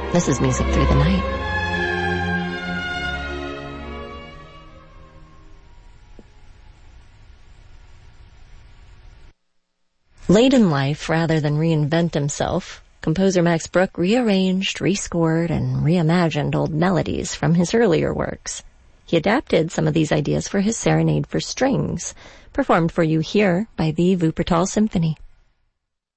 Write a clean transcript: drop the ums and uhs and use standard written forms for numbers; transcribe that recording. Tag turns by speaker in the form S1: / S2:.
S1: This is Music Through the Night. Late in life, rather than reinvent himself, composer Max Bruch rearranged, rescored, and reimagined old melodies from his earlier works. He adapted some of these ideas for his Serenade for Strings, performed for you here by the Wuppertal Symphony.